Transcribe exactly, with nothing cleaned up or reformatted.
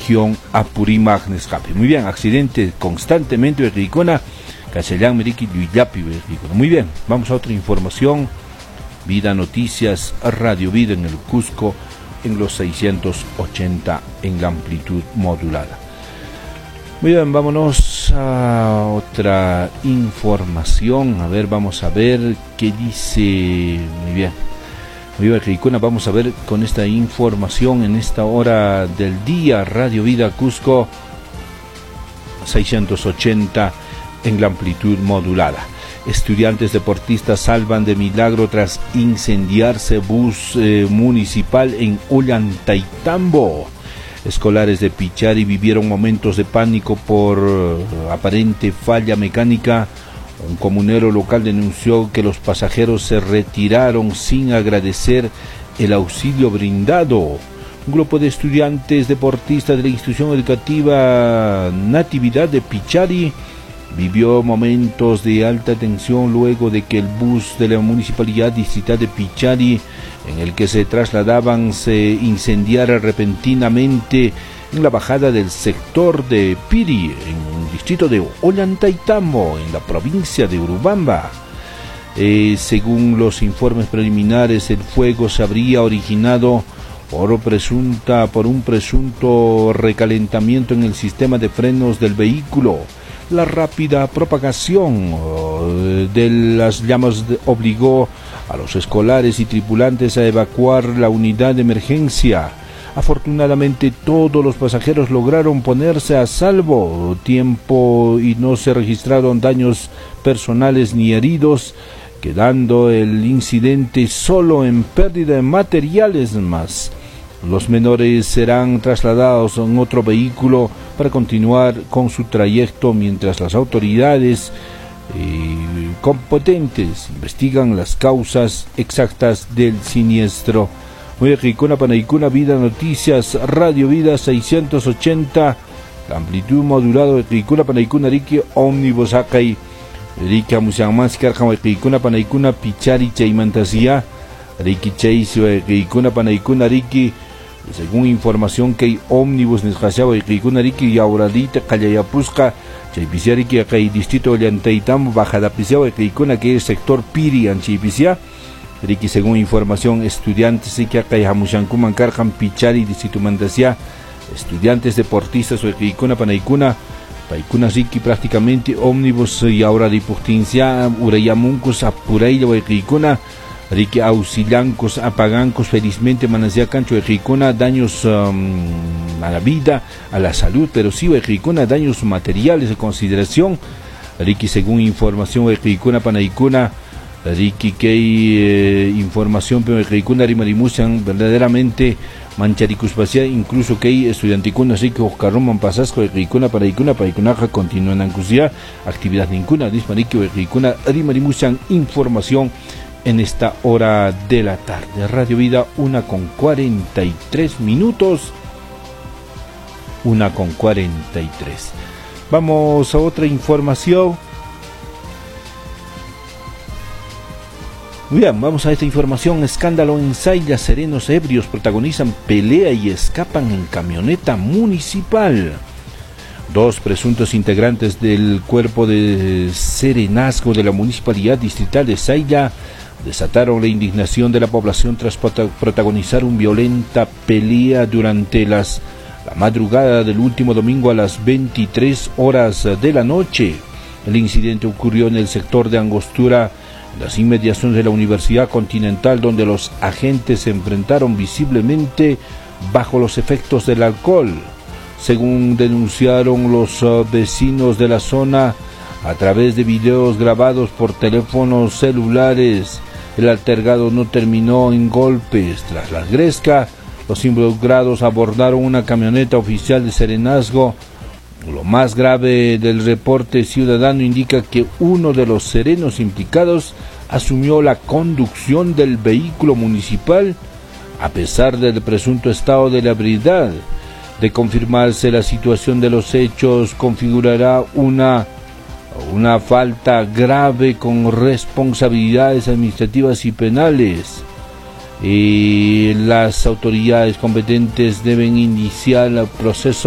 región Apurímac Nescape. Muy bien, accidente constantemente de Ricona, Castellán, Meriqui, Luillapi, muy bien, vamos a otra información. Vida Noticias, Radio Vida en el Cusco, en los seiscientos ochenta en la amplitud modulada. Muy bien, vámonos a otra información. A ver, vamos a ver qué dice. Muy bien, muy bien, Ricona, vamos a ver con esta información en esta hora del día. Radio Vida Cusco, seiscientos ochenta en la amplitud modulada. Estudiantes deportistas salvan de milagro tras incendiarse bus eh, municipal en Ollantaytambo. Escolares de Pichari vivieron momentos de pánico por uh, aparente falla mecánica. Un comunero local denunció que los pasajeros se retiraron sin agradecer el auxilio brindado. Un grupo de estudiantes deportistas de la institución educativa Natividad de Pichari vivió momentos de alta tensión luego de que el bus de la Municipalidad Distrital de Pichari, en el que se trasladaban, se incendiara repentinamente en la bajada del sector de Piri, en el distrito de Ollantaytambo, en la provincia de Urubamba. Eh, según los informes preliminares, el fuego se habría originado por, presunta, por un presunto recalentamiento en el sistema de frenos del vehículo. La rápida propagación de las llamas obligó a los escolares y tripulantes a evacuar la unidad de emergencia. Afortunadamente todos los pasajeros lograron ponerse a salvo tiempo y no se registraron daños personales ni heridos, quedando el incidente solo en pérdida de materiales más. Los menores serán trasladados en otro vehículo para continuar con su trayecto mientras las autoridades eh, competentes investigan las causas exactas del siniestro. Muy Ricona Panaicuna, Vida Noticias, Radio Vida seiscientos ochenta, la amplitud modulada de Ricona Panaicuna, Ricky Omnibus Acay, Ricky Amusiamás, Carjama Ricona Panaicuna, Pichari Chaymantasía, Ricky Chase, Ricona Panaicuna, Ricky. Según información que hay ómnibus nesjasiao y Ricunariki y Auradita Callayapusca, Chaypisiariki acá hay distrito de Ollantaytambo, Bajadapisiao y Ricuna, que es sector Piri, Anchaypisia. Riki, según información, estudiantes y que acá hay Hamushankuman, Carjan, Pichari, distrito Mandasia, estudiantes deportistas o Ricuna, Panaicuna, Paicuna Riki, prácticamente ómnibus y Auradipurtincia, Urayamuncus, Apureilla o Ricuna. Rique auxiliancos, apagancos, felizmente manasía cancho de Ricona, daños um, a la vida, a la salud, pero sí de Ricona, daños materiales de consideración. Rique, según información de Ricona, Panaicuna, Rique, que hay eh, información, pero de Ricona, Rimarimusian, verdaderamente Mancharicus Pasia, incluso que hay estudianticuna, así que Oscar Pasasco de Ricona, Panaicuna, Paicunaja, continúa en Ancusia, actividad ninguna, Dismarique de Ricona, Rimarimusian, información en esta hora de la tarde. Radio Vida, una con cuarenta y tres minutos, una con cuarenta y tres. Vamos a otra información. Muy bien, vamos a esta información. Escándalo en Sailla, serenos ebrios protagonizan pelea y escapan en camioneta municipal. Dos presuntos integrantes del cuerpo de serenazgo de la Municipalidad Distrital de Sailla desataron la indignación de la población tras protagonizar una violenta pelea durante las, la madrugada del último domingo a las veintitrés horas de la noche. El incidente ocurrió en el sector de Angostura, en las inmediaciones de la Universidad Continental, donde los agentes se enfrentaron visiblemente bajo los efectos del alcohol. Según denunciaron los uh, vecinos de la zona a través de videos grabados por teléfonos celulares, el altercado no terminó en golpes. Tras la gresca, los involucrados abordaron una camioneta oficial de serenazgo. Lo más grave del reporte ciudadano indica que uno de los serenos implicados asumió la conducción del vehículo municipal a pesar del presunto estado de ebriedad. De confirmarse la situación de los hechos, configurará una una falta grave con responsabilidades administrativas y penales. Y las autoridades competentes deben iniciar el proceso